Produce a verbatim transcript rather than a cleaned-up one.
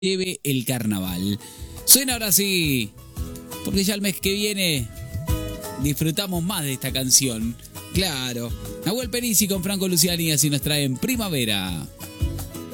lleve el carnaval. Suena ahora sí, porque ya el mes que viene disfrutamos más de esta canción. Claro, Nahuel Perizzi con Franco Luciani así nos traen Primavera.